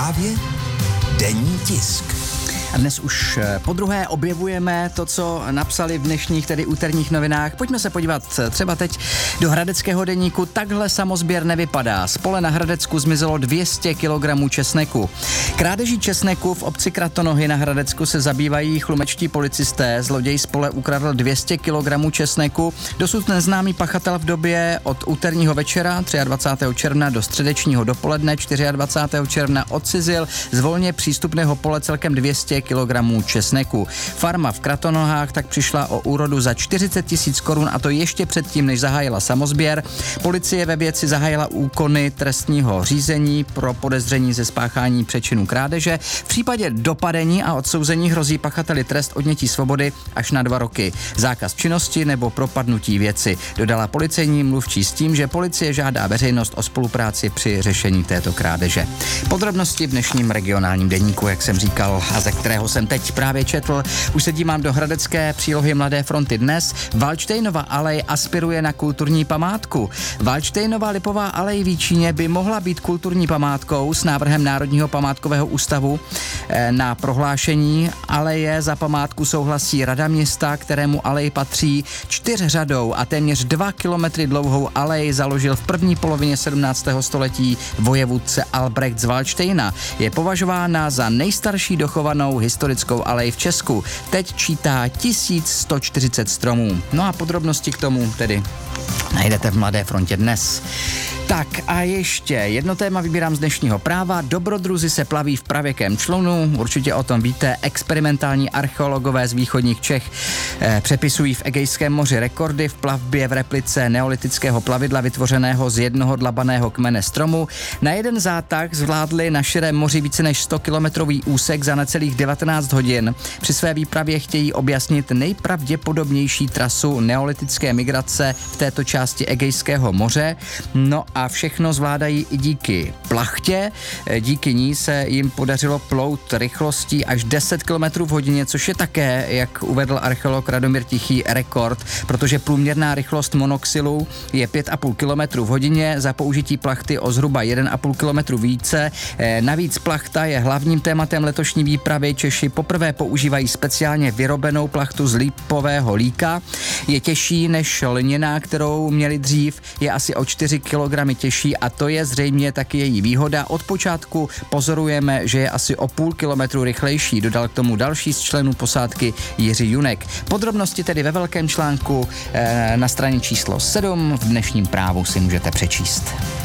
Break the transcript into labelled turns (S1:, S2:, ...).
S1: Právě denní tisk.
S2: A dnes už podruhé objevujeme to, co napsali v dnešních, tedy úterních novinách. Pojďme se podívat třeba teď do hradeckého deníku. Takhle samozběr nevypadá. Z pole na Hradecku zmizelo 200 kg česneku. Krádeží česneku v obci Kratonohy na Hradecku se zabývají chlumečtí policisté. Zloděj z pole ukradl 200 kg česneku. Dosud neznámý pachatel v době od úterního večera 23. června do středečního dopoledne 24. června odcizil z volně přístupného pole celkem 200 kg česneku. Farma v Kratonohách tak přišla o úrodu za 40 000 korun, a to ještě předtím, než zahájila samozběr. Policie ve věci zahájila úkony trestního řízení pro podezření ze spáchání přečinu krádeže. V případě dopadení a odsouzení hrozí pachateli trest odnětí svobody až na 2 roky. Zákaz činnosti nebo propadnutí věci, dodala policejní mluvčí s tím, že policie žádá veřejnost o spolupráci při řešení této krádeže. Podrobnosti v dnešním regionálním deníku, jak jsem říkal, a ze kterého jsem teď právě četl. Už se dívám do hradecké přílohy Mladé fronty dnes. Valdštejnova alej aspiruje na kulturní památku. Valdštejnova lipová alej v Jíčíně by mohla být kulturní památkou. S návrhem Národního památkového ústavu na prohlášení aleje za památku souhlasí Rada města, kterému alej patří. 4řadou a téměř 2 kilometry dlouhou alej založil v první polovině 17. století vojevůdce Albrecht z Valdštejna. Je považována za nejstarší dochovanou historickou alej v Česku. Teď čítá 1140 stromů. No a podrobnosti k tomu tedy najdete v Mladé frontě dnes. Tak a ještě jedno téma vybírám z dnešního Práva. Dobrodruzi se plaví v pravěkém člunu, určitě o tom víte. Experimentální archeologové z východních Čech přepisují v Egejském moři rekordy v plavbě v replice neolitického plavidla vytvořeného z jednoho dlabaného kmene stromu. Na jeden zátah zvládli na širém moři více než 100-kilometrový úsek za necelých 19 hodin. Při své výpravě chtějí objasnit nejpravděpodobnější trasu neolitické migrace v této části Egejského moře. No a všechno zvládají i díky plachtě. Díky ní se jim podařilo plout rychlostí až 10 km v hodině, což je také, jak uvedl archeolog Radomír Tichý, rekord, protože průměrná rychlost monoxylu je 5,5 km v hodině, za použití plachty o zhruba 1,5 km více. Navíc plachta je hlavním tématem letošní výpravy. Češi poprvé používají speciálně vyrobenou plachtu z lipového líka. Je těžší než lněná, kterou měli dřív, je asi o 4 kg těžší, a to je zřejmě taky její výhoda. Od počátku pozorujeme, že je asi o půl kilometru rychlejší, dodal k tomu další z členů posádky Jiří Junek. Podrobnosti tedy ve velkém článku na straně číslo 7 v dnešním Právu si můžete přečíst.